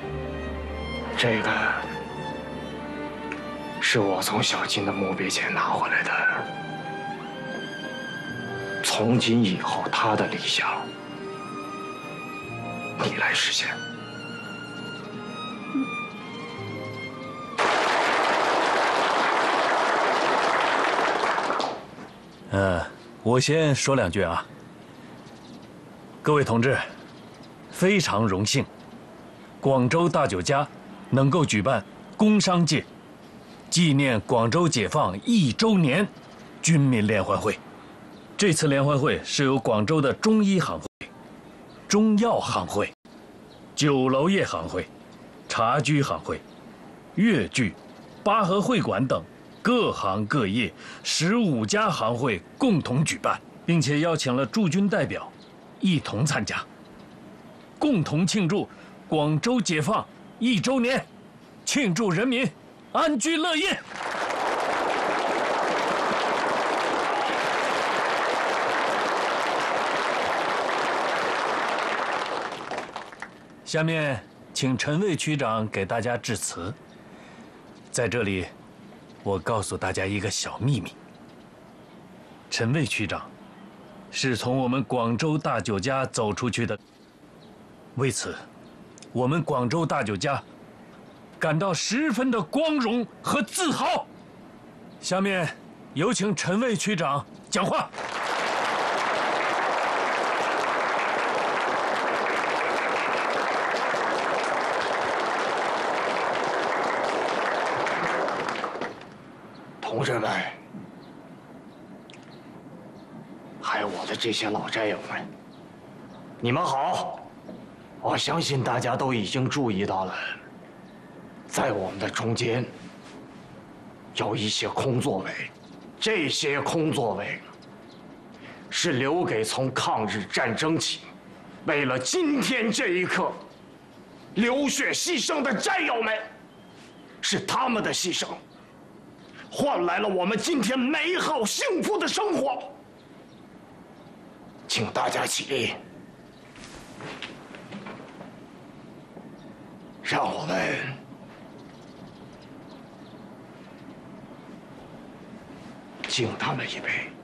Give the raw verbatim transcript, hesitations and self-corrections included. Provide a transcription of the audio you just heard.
这个是我从小金的墓碑前拿回来的。从今以后，他的理想你来实现。 嗯，我先说两句啊。各位同志，非常荣幸，广州大酒家能够举办工商界纪念广州解放一周年军民联欢会。这次联欢会是由广州的中医行会、中药行会、酒楼业行会、茶居行会、粤剧、八和会馆等各行各业十五家行会共同举办，并且邀请了驻军代表一同参加，共同庆祝广州解放一周年，庆祝人民安居乐业。下面请陈卫区长给大家致辞。在这里，我告诉大家一个小秘密：陈卫区长是从我们广州大酒家走出去的。为此，我们广州大酒家感到十分的光荣和自豪。下面有请陈卫区长讲话。 同志们，还有我的这些老战友们，你们好！我相信大家都已经注意到了，在我们的中间有一些空座位，这些空座位是留给从抗日战争起，为了今天这一刻流血牺牲的战友们，是他们的牺牲换来了我们今天美好幸福的生活。请大家起立，让我们敬他们一杯。